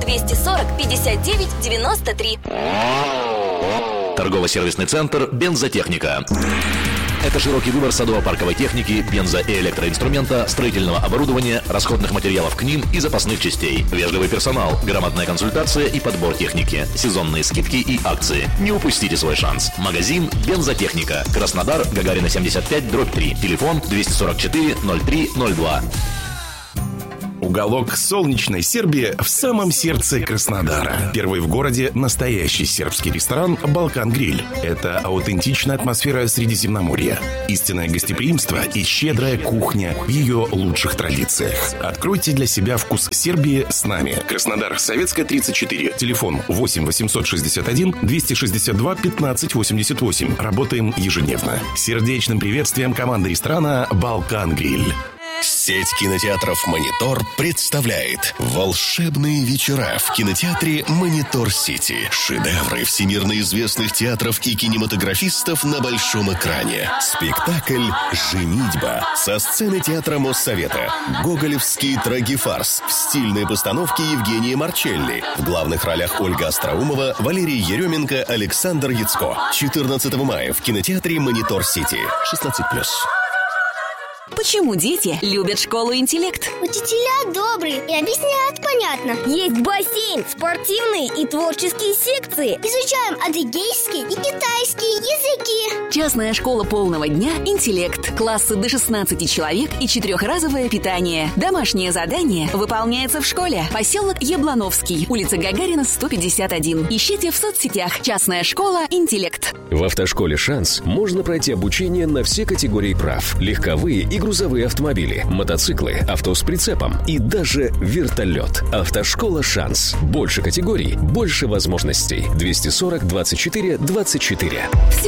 240 59 93. Торгово-сервисный центр «Бензотехника». Это широкий выбор садово-парковой техники, бензо- и электроинструмента, строительного оборудования, расходных материалов к ним и запасных частей. Вежливый персонал, грамотная консультация и подбор техники, сезонные скидки и акции. Не упустите свой шанс. Магазин «Бензотехника». Краснодар, Гагарина 75/3. Телефон 244 03 02. Уголок солнечной Сербии в самом сердце Краснодара. Первый в городе настоящий сербский ресторан «Балкан Гриль». Это аутентичная атмосфера Средиземноморья, истинное гостеприимство и щедрая кухня в ее лучших традициях. Откройте для себя вкус Сербии с нами. Краснодар, Советская, 34. Телефон 8 861 262 15 88. Работаем ежедневно. Сердечным приветствием команды ресторана «Балкан Гриль». Сеть кинотеатров «Монитор» представляет волшебные вечера в кинотеатре «Монитор Сити». Шедевры всемирно известных театров и кинематографистов на большом экране. Спектакль «Женитьба» со сцены театра Моссовета. Гоголевский трагифарс в стильной постановке Евгения Марчелли. В главных ролях Ольга Остроумова, Валерий Еременко, Александр Яцко. 14 мая в кинотеатре «Монитор Сити». 16+. Почему дети любят школу «Интеллект»? Учителя добрые и объясняют понятно. Есть бассейн, спортивные и творческие секции. Изучаем адыгейский и китайский языки. Частная школа полного дня «Интеллект». Классы до 16 человек и 4-разовое питание. Домашнее задание выполняется в школе. Поселок Яблоновский, улица Гагарина, 151. Ищите в соцсетях «Частная школа «Интеллект». В автошколе «Шанс» можно пройти обучение на все категории прав. Легковые и грузовые автомобили, мотоциклы, авто с прицепом и даже вертолет. Автошкола «Шанс». Больше категорий, больше возможностей. 240 24 24.